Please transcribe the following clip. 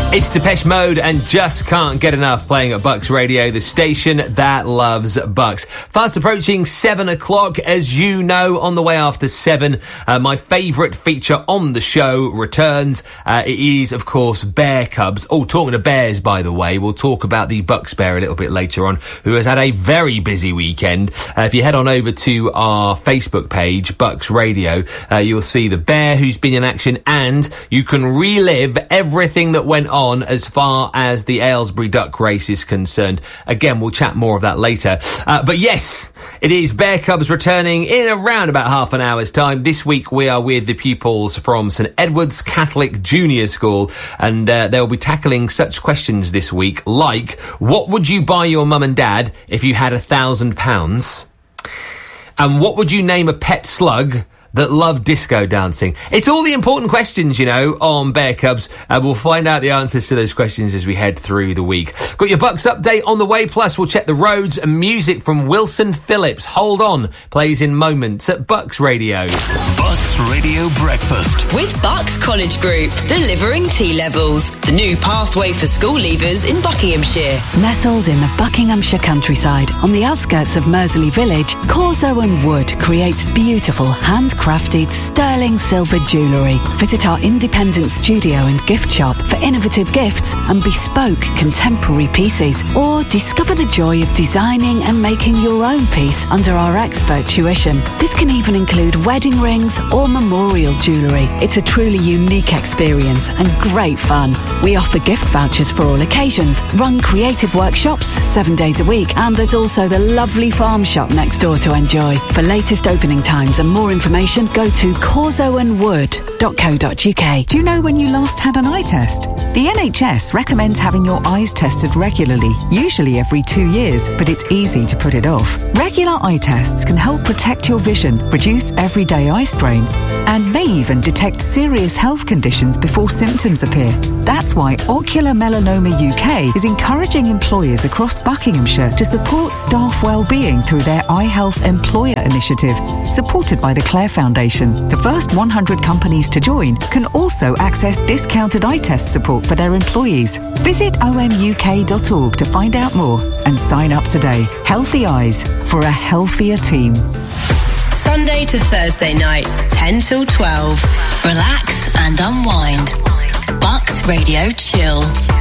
It's Depeche Mode and Just Can't Get Enough, playing at Bucks Radio, the station that loves Bucks. Fast approaching 7 o'clock, as you know, on the way after 7. My favourite feature on the show returns. It is, of course, Bear Cubs. Oh, talking to bears, by the way, we'll talk about the Bucks bear a little bit later on, who has had a very busy weekend. If you head on over to our Facebook page, Bucks Radio, you'll see the bear who's been in action, and you can relive everything that went on as far as the Aylesbury Duck race is concerned. Again, we'll chat more of that later. But yes, it is Bear Cubs returning in around about half an hour's time. This week we are with the pupils from St Edward's Catholic Junior School, and they'll be tackling such questions this week like, what would you buy your mum and dad if you had £1,000? And what would you name a pet slug that love disco dancing? It's all the important questions, you know, on Bear Cubs, and we'll find out the answers to those questions as we head through the week. Got your Bucks update on the way, plus we'll check the roads, and music from Wilson Phillips. Hold On plays in moments at Bucks Radio. Bucks Radio Breakfast with Bucks College Group, delivering T-levels, the new pathway for school leavers in Buckinghamshire. Nestled in the Buckinghamshire countryside, on the outskirts of Mersley Village, Corso & Wood creates beautiful handcrafted sterling silver jewellery. Visit our independent studio and gift shop for innovative gifts and bespoke contemporary pieces, or discover the joy of designing and making your own piece under our expert tuition. This can even include wedding rings or memorial jewellery. It's a truly unique experience and great fun. We offer gift vouchers for all occasions, run creative workshops 7 days a week, and there's also the lovely farm shop next door to enjoy. For latest opening times and more information, go to corsoandwood.co.uk. Do you know when you last had an eye test? The NHS recommends having your eyes tested regularly, usually every 2 years, but it's easy to put it off. Regular eye tests can help protect your vision, reduce everyday eye strain, and may even detect serious health conditions before symptoms appear. That's why Ocular Melanoma UK is encouraging employers across Buckinghamshire to support staff well-being through their Eye Health Employer Initiative, supported by the Clare Foundation. The first 100 companies to join can also access discounted eye test support for their employees. Visit omuk.org to find out more and sign up today. Healthy eyes for a healthier team. Sunday to Thursday nights, 10 till 12. Relax and unwind. Bucks Radio Chill.